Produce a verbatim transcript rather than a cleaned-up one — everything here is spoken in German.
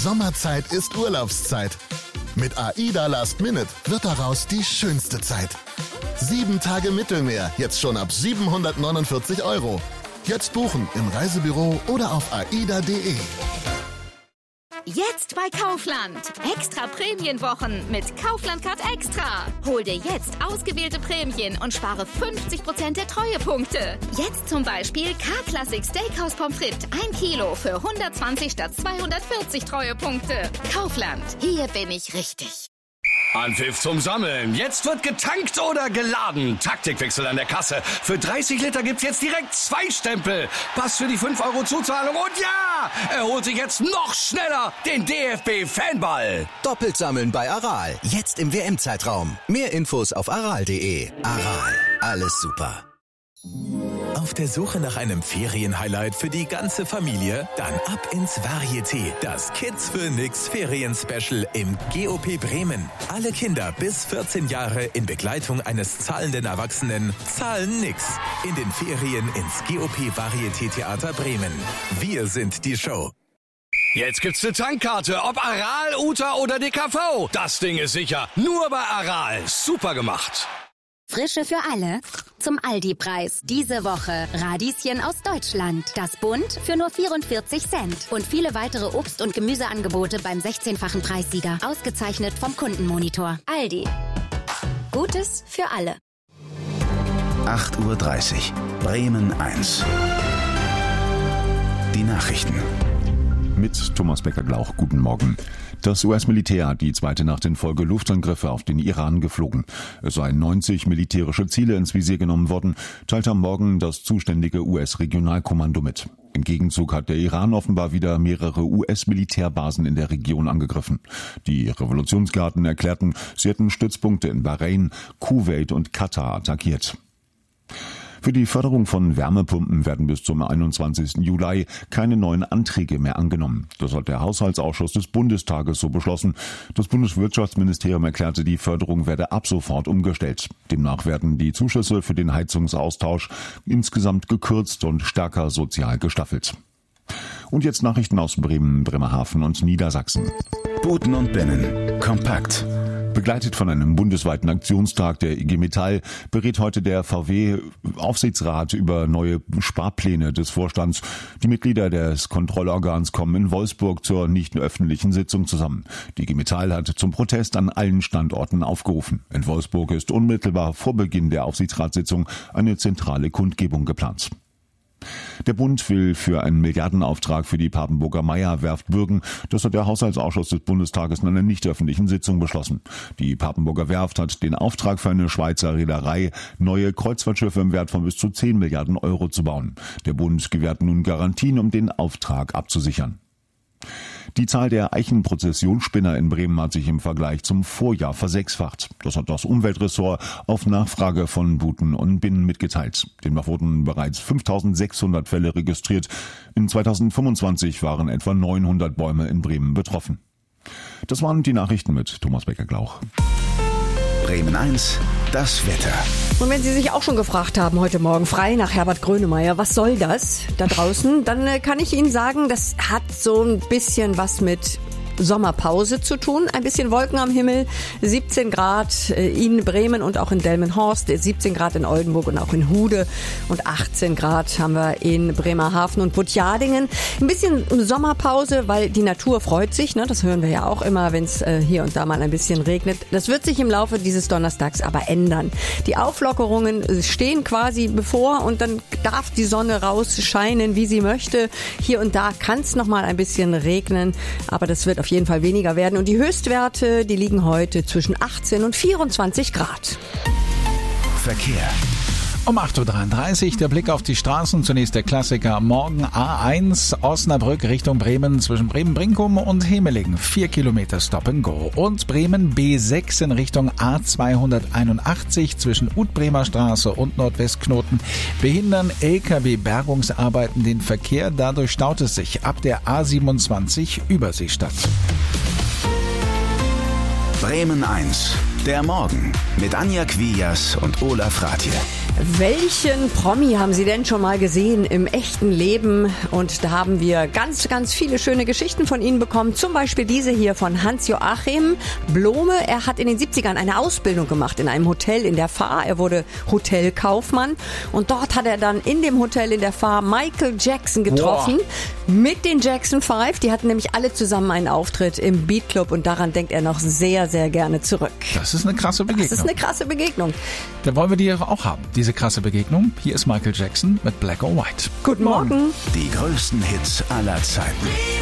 Sommerzeit ist Urlaubszeit. Mit AIDA Last Minute wird daraus die schönste Zeit. Sieben Tage Mittelmeer, jetzt schon ab siebenhundertneunundvierzig Euro. Jetzt buchen im Reisebüro oder auf aida punkt de. Jetzt bei Kaufland. Extra Prämienwochen mit Kaufland Card Extra. Hol dir jetzt ausgewählte Prämien und spare fünfzig Prozent der Treuepunkte. Jetzt zum Beispiel K-Classic Steakhouse Pommes frites ein Kilo für hundertzwanzig statt zweihundertvierzig Treuepunkte. Kaufland. Hier bin ich richtig. Anpfiff zum Sammeln. Jetzt wird getankt oder geladen. Taktikwechsel an der Kasse. Für dreißig Liter gibt's jetzt direkt zwei Stempel. Pass für die fünf Euro Zuzahlung. Und ja, er holt sich jetzt noch schneller den D F B-Fanball. Doppelt sammeln bei Aral. Jetzt im W M-Zeitraum. Mehr Infos auf aral punkt de. Aral. Alles super. Auf der Suche nach einem Ferienhighlight für die ganze Familie? Dann ab ins Varieté, das Kids für Nix Ferien-Special im G O P Bremen. Alle Kinder bis vierzehn Jahre in Begleitung eines zahlenden Erwachsenen zahlen nix. In den Ferien ins G O P Varieté Theater Bremen. Wir sind die Show. Jetzt gibt's eine Tankkarte, ob Aral, Uta oder D K V. Das Ding ist sicher. Nur bei Aral. Super gemacht. Frische für alle. Zum Aldi-Preis. Diese Woche Radieschen aus Deutschland. Das Bund für nur vierundvierzig Cent. Und viele weitere Obst- und Gemüseangebote beim sechzehnfachen Preissieger. Ausgezeichnet vom Kundenmonitor. Aldi. Gutes für alle. acht Uhr dreißig. Bremen eins. Die Nachrichten. Mit Thomas Becker-Glauch, guten Morgen. Das U S-Militär hat die zweite Nacht in Folge Luftangriffe auf den Iran geflogen. Es seien neunzig militärische Ziele ins Visier genommen worden, teilte am Morgen das zuständige U S-Regionalkommando mit. Im Gegenzug hat der Iran offenbar wieder mehrere U S-Militärbasen in der Region angegriffen. Die Revolutionsgarden erklärten, sie hätten Stützpunkte in Bahrain, Kuwait und Katar attackiert. Für die Förderung von Wärmepumpen werden bis zum einundzwanzigsten Juli keine neuen Anträge mehr angenommen. Das hat der Haushaltsausschuss des Bundestages so beschlossen. Das Bundeswirtschaftsministerium erklärte, die Förderung werde ab sofort umgestellt. Demnach werden die Zuschüsse für den Heizungsaustausch insgesamt gekürzt und stärker sozial gestaffelt. Und jetzt Nachrichten aus Bremen, Bremerhaven und Niedersachsen. Buten und Binnen. Kompakt. Begleitet von einem bundesweiten Aktionstag der I G Metall berät heute der V W-Aufsichtsrat über neue Sparpläne des Vorstands. Die Mitglieder des Kontrollorgans kommen in Wolfsburg zur nicht öffentlichen Sitzung zusammen. Die I G Metall hat zum Protest an allen Standorten aufgerufen. In Wolfsburg ist unmittelbar vor Beginn der Aufsichtsratssitzung eine zentrale Kundgebung geplant. Der Bund will für einen Milliardenauftrag für die Papenburger Meyer-Werft bürgen. Das hat der Haushaltsausschuss des Bundestages in einer nicht öffentlichen Sitzung beschlossen. Die Papenburger Werft hat den Auftrag für eine Schweizer Reederei, neue Kreuzfahrtschiffe im Wert von bis zu zehn Milliarden Euro zu bauen. Der Bund gewährt nun Garantien, um den Auftrag abzusichern. Die Zahl der Eichenprozessionsspinner in Bremen hat sich im Vergleich zum Vorjahr versechsfacht. Das hat das Umweltressort auf Nachfrage von Buten und Binnen mitgeteilt. Demnach wurden bereits fünftausendsechshundert Fälle registriert. In zweitausendfünfundzwanzig waren etwa neunhundert Bäume in Bremen betroffen. Das waren die Nachrichten mit Thomas Becker-Glauch. Bremen eins, das Wetter. Und wenn Sie sich auch schon gefragt haben heute Morgen, frei nach Herbert Grönemeyer, was soll das da draußen, dann äh, kann ich Ihnen sagen, das hat so ein bisschen was mit Sommerpause zu tun. Ein bisschen Wolken am Himmel, siebzehn Grad in Bremen und auch in Delmenhorst, siebzehn Grad in Oldenburg und auch in Hude und achtzehn Grad haben wir in Bremerhaven und Butjadingen. Ein bisschen Sommerpause, weil die Natur freut sich, ne? Das hören wir ja auch immer, wenn es äh, hier und da mal ein bisschen regnet. Das wird sich im Laufe dieses Donnerstags aber ändern. Die Auflockerungen stehen quasi bevor und dann darf die Sonne rausscheinen, wie sie möchte. Hier und da kann es noch mal ein bisschen regnen, aber das wird auf jeden Fall weniger werden. Und die Höchstwerte, die liegen heute zwischen achtzehn und vierundzwanzig Grad. Verkehr. Um acht Uhr dreiunddreißig der Blick auf die Straßen. Zunächst der Klassiker. Morgen A eins Osnabrück Richtung Bremen zwischen Bremen-Brinkum und Hemelingen. Vier Kilometer Stop and Go. Und Bremen B sechs in Richtung A zweihunderteinundachtzig zwischen Utbremer Straße und Nordwestknoten. Behindern L K W-Bergungsarbeiten den Verkehr. Dadurch staut es sich ab der A siebenundzwanzig Überseestadt. Bremen eins. Der Morgen mit Anja Quias und Olaf Ratje. Welchen Promi haben Sie denn schon mal gesehen im echten Leben? Und da haben wir ganz, ganz viele schöne Geschichten von Ihnen bekommen. Zum Beispiel diese hier von Hans-Joachim Blome. Er hat in den siebzigern eine Ausbildung gemacht in einem Hotel in der Fahr. Er wurde Hotelkaufmann. Und dort hat er dann in dem Hotel in der Fahr Michael Jackson getroffen. Boah. Mit den Jackson Five. Die hatten nämlich alle zusammen einen Auftritt im Beat Club. Und daran denkt er noch sehr, sehr gerne zurück. Das ist eine krasse Begegnung. Das ist eine krasse Begegnung. Da wollen wir die auch haben. Diese krasse Begegnung. Hier ist Michael Jackson mit Black or White. Guten Morgen. Die größten Hits aller Zeiten.